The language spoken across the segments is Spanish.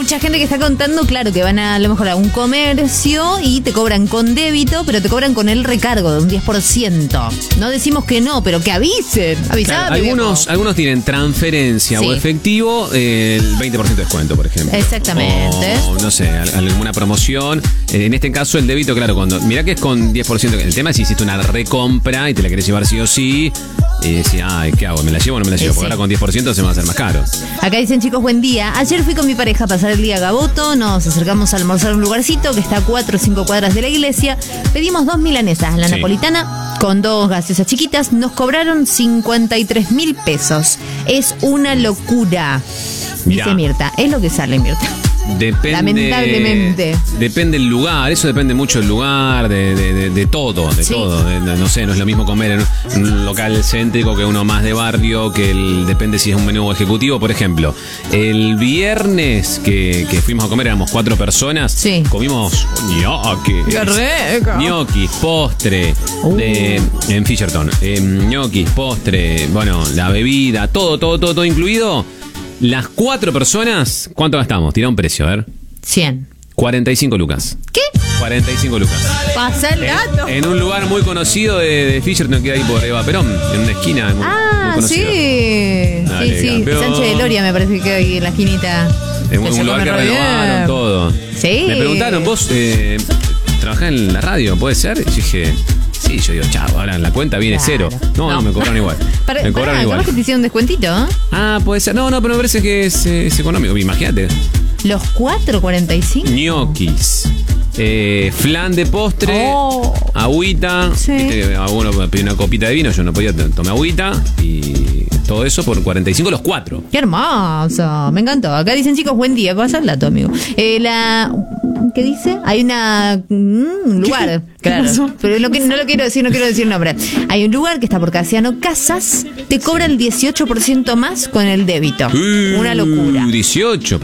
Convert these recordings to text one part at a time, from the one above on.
mucha gente que está contando, claro, que van a lo mejor a un comercio y te cobran con débito, pero te cobran con el recargo de un 10%. No decimos que no, pero que avisen. Avisame, claro, algunos tienen transferencia o efectivo, el 20% de descuento, por ejemplo. Exactamente. O, no sé, alguna promoción. En este caso, el débito, claro, mirá que es con 10%. El tema es si hiciste una recompra y te la querés llevar sí o sí. Y decís, ay, ¿qué hago? ¿Me la llevo o no me la llevo? Porque ahora con 10% se me va a hacer más caro. Acá dicen, chicos, buen día. Ayer fui con mi pareja a pasar el día a Gaboto. Nos acercamos a almorzar a un lugarcito que está a 4 o 5 cuadras de la iglesia. Pedimos 2 milanesas, la napolitana con 2 gaseosas chiquitas. Nos cobraron 53.000 pesos. Es una locura. Mirá. Dice Mirta. Es lo que sale, Mirta. Depende, lamentablemente. Depende del lugar, eso depende mucho del lugar, de todo, todo. No sé, no es lo mismo comer en un local céntrico que uno más de barrio, depende si es un menú ejecutivo. Por ejemplo, el viernes que fuimos a comer, éramos 4 personas, comimos ñoquis, postre, en Fisherton, ñoquis, postre, bueno, la bebida, todo incluido. Las 4 personas, ¿cuánto gastamos? Tira un precio, a ver. 100. 45 lucas. ¿Qué? 45 lucas. Pasa el gato. En un lugar muy conocido de Fisherton, que hay por Eva Perón, en una esquina muy conocido. Dale, sí. Campeón. Sánchez de Loria me parece que hay en la esquinita. En un lugar que renovaron todo. Sí. Me preguntaron, ¿vos trabajás en la radio? ¿Puede ser? Y yo dije... Sí, yo digo, chavo, ahora en la cuenta viene cero. No, me cobraron igual. Me cobraron igual. ¿Capaz que te hicieron un descuentito? Puede ser. No, pero me parece que es económico. Imagínate. ¿Los 4.45? Ñoquis. Flan de postre. Agüita. Alguno pidió una copita de vino. Yo no podía, tomé agüita. Y todo eso por 45 los 4. ¡Qué hermoso! Me encantó. Acá dicen, chicos, buen día. ¿Cómo pasa el dato, amigo? ¿Qué dice? Hay un lugar, claro, pero no quiero decir nombre. Hay un lugar que está por Casiano Casas, te cobra el 18% más con el débito. Una locura. 18.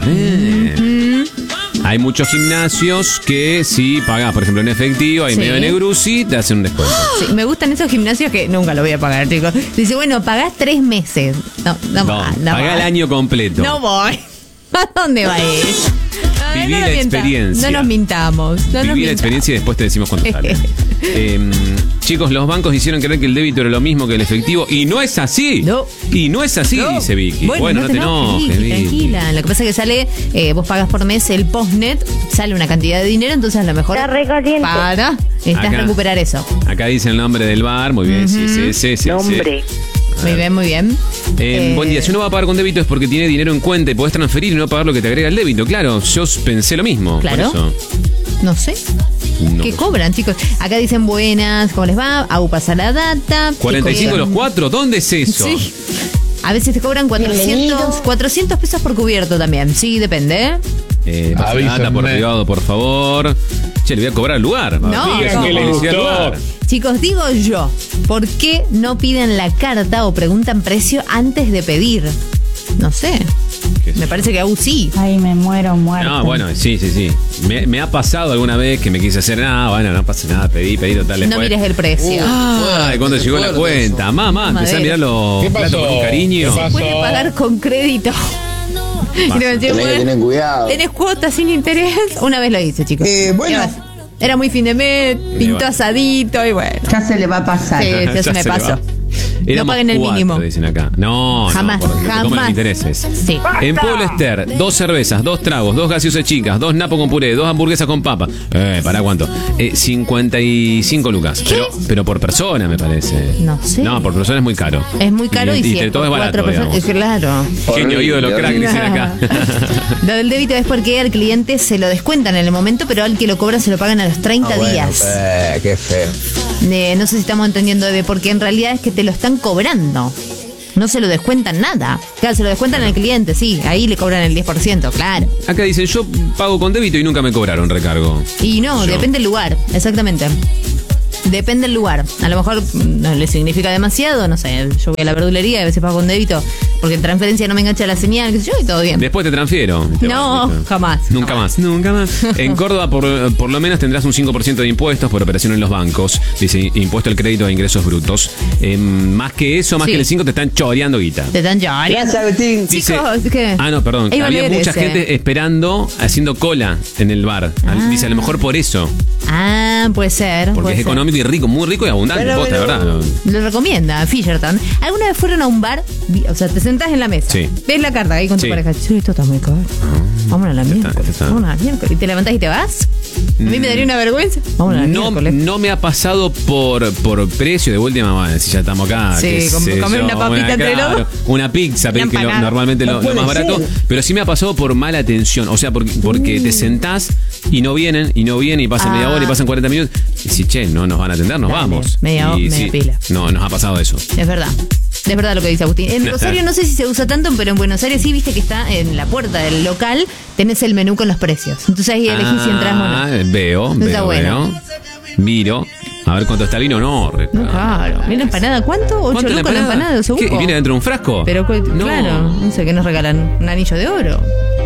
Hay muchos gimnasios que si pagás, por ejemplo, en efectivo, hay medio de Negrusi, te hacen un descuento. Sí, me gustan esos gimnasios que nunca lo voy a pagar, chicos. Dice, bueno, pagás 3 meses. No pagá el año completo. No voy. ¿A dónde va eso? Viví la experiencia. No nos mintamos. Viví la experiencia y después te decimos cuánto sale. Chicos, los bancos hicieron creer que el débito era lo mismo que el efectivo y no es así. Y no es así, dice Vicky. Bueno, no te enojes, Vicky. Tranquila. Lo que pasa es que sale, vos pagas por mes el postnet, sale una cantidad de dinero, entonces a lo mejor necesitas recuperar eso. Acá dice el nombre del bar, muy bien, sí. Nombre. Muy bien. Buen día. Si uno va a pagar con débito es porque tiene dinero en cuenta y podés transferir y no pagar lo que te agrega el débito. Claro, yo pensé lo mismo. Claro. Por eso. No sé. ¿Qué cobran, chicos? Acá dicen buenas, ¿cómo les va? Pasa la data. 45 los 4, ¿dónde es eso? Sí. A veces te cobran 400 pesos por cubierto también. Sí, depende. Pasa la data por privado, por favor. Che, le voy a cobrar el lugar. No, chicos, digo yo, ¿por qué no piden la carta o preguntan precio antes de pedir? No sé. Me parece que aún sí. Ay, me muero muerto. No, bueno, sí. Me ha pasado alguna vez que me quise hacer no pasa nada, pedí total. No mires el precio. Cuando llegó la cuenta. Mamá, empecé a mirar los platos con cariño. Se puede pagar con crédito. Tenés cuidado. ¿Tenés cuotas sin interés? Una vez lo hice, chicos. Era muy fin de mes, pintó asadito y bueno. Ya se le va a pasar. Sí, ya se me pasó. No paguen el 4, mínimo. Dicen acá. No, jamás. No comen intereses. Sí. En Pueblo Ester, 2 cervezas, 2 tragos, 2 gaseosas chicas, 2 napo con puré, 2 hamburguesas con papa. ¿Para cuánto? 55 lucas. Pero por persona, me parece. No sé. No, por persona es muy caro. Es muy caro y si todo es barato, claro. Genio oído de los cracks, dicen acá. Lo del débito es porque al cliente se lo descuentan en el momento, pero al que lo cobra se lo pagan a los 30 días. Qué feo. No sé si estamos entendiendo, porque en realidad es que te lo están cobrando. No se lo descuentan nada. Claro, se lo descuentan al cliente, sí. Ahí le cobran el 10%, claro. Acá dicen, yo pago con débito y nunca me cobraron recargo. Y no, depende del lugar, exactamente. Depende del lugar. A lo mejor no le significa demasiado, no sé. Yo voy a la verdulería y a veces pago con débito porque en transferencia no me engancha la señal, qué sé yo, y todo bien. Después te transfiero. No, jamás. Nunca más. En Córdoba, por lo menos tendrás un 5% de impuestos por operación en los bancos. Dice impuesto al crédito a ingresos brutos. Más que eso, más que el 5, te están choreando guita. Te están choreando. Gracias, Agustín. Dice, ¿qué? no, perdón. Ahí va a Había leer mucha ese. gente esperando, haciendo cola en el bar. Dice, a lo mejor por eso. Puede ser. Porque puede es ser. económico y rico, muy rico y abundante, Pero, posta, bueno. ¿verdad? Lo recomienda Fisherton. ¿Alguna vez fueron a un bar? O sea, te sentás en la mesa. Sí. Ves la carta ahí con tu Sí. pareja. Sí, esto está muy caro. Vamos a la miércoles. está. Vamos a la miércoles. Y te levantás y te vas. A mí me daría una vergüenza. Vamos a la miércoles. No me ha pasado por precio de última, bueno, si ya estamos acá. Sí, qué sé comer yo, una papita entre los dos. Una pizza, Una que empanada. normalmente No lo puede más barato. ser. Pero sí me ha pasado por mala atención. O sea, porque te sentás y no vienen, y pasan media hora y pasan 40 minutos. Y si, che, no nos van a atender, nos Dale, vamos. media Y media sí, pila. No, nos ha pasado eso. Es verdad. Es verdad lo que dice Agustín. En Rosario no sé si se usa tanto, pero en Buenos Aires sí, viste que está en la puerta del local, tenés el menú con los precios. Entonces ahí elegís si entras o no. Veo. bueno. Miro. A ver cuánto está el vino. No, No, claro. ¿Viene empanada? ¿Cuánto? 8 ¿Cuánto lucas la empanada de ¿Qué? osobuco. ¿Viene dentro de un frasco? Pero, No. claro, no sé, que nos regalan un anillo de oro.